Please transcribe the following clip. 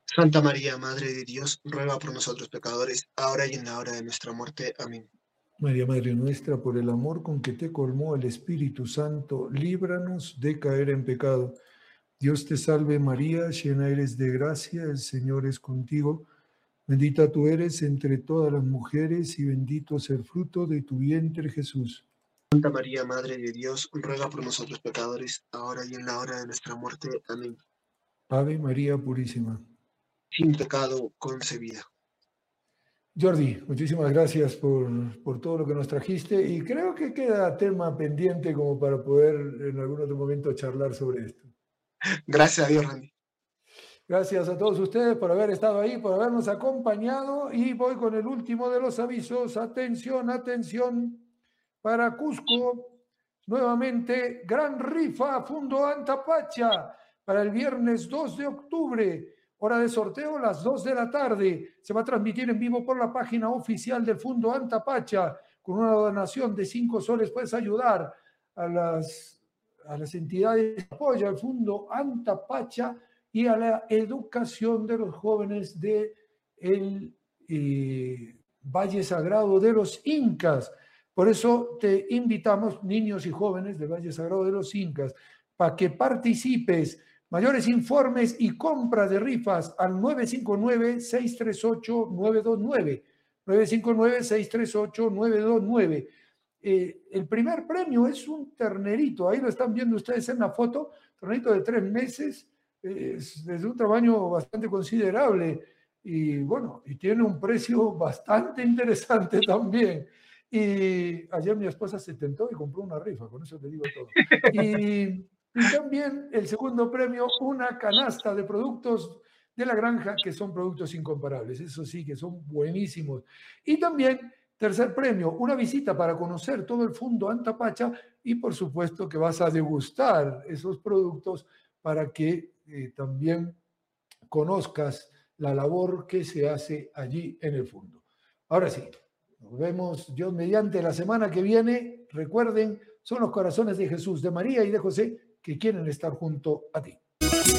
Santa María, Madre de Dios, ruega por nosotros pecadores, ahora y en la hora de nuestra muerte. Amén. María, Madre nuestra, por el amor con que te colmó el Espíritu Santo, líbranos de caer en pecado. Dios te salve María, llena eres de gracia, el Señor es contigo. Bendita tú eres entre todas las mujeres y bendito es el fruto de tu vientre, Jesús. Santa María, Madre de Dios, ruega por nosotros pecadores, ahora y en la hora de nuestra muerte. Amén. Ave María Purísima. Sin pecado concebida. Jordi, muchísimas gracias por todo lo que nos trajiste y creo que queda tema pendiente como para poder en algún otro momento charlar sobre esto. Gracias a Dios, Randy. Gracias a todos ustedes por haber estado ahí, por habernos acompañado y voy con el último de los avisos. Atención, atención. Para Cusco, nuevamente, gran rifa Fundo Antapacha para el viernes 2 de octubre. Hora de sorteo las 2 de la tarde. Se va a transmitir en vivo por la página oficial del Fundo Antapacha. Con una donación de 5 soles puedes ayudar a las entidades que apoyan el Fundo Antapacha y a la educación de los jóvenes del Valle Sagrado de los Incas. Por eso te invitamos, niños y jóvenes del Valle Sagrado de los Incas, para que participes. Mayores informes y compra de rifas al 959-638-929. 959-638-929. El primer premio es un ternerito, ahí lo están viendo ustedes en la foto, ternerito de 3 meses, es de un tamaño bastante considerable y bueno, y tiene un precio bastante interesante también. Y ayer mi esposa se tentó y compró una rifa, con eso te digo todo. Y también el segundo premio, una canasta de productos de la granja que son productos incomparables, eso sí, que son buenísimos. Y también, tercer premio, una visita para conocer todo el Fundo Antapacha y por supuesto que vas a degustar esos productos para que también conozcas la labor que se hace allí en el Fundo. Ahora sí, nos vemos Dios mediante la semana que viene. Recuerden, son los corazones de Jesús, de María y de José que quieren estar junto a ti.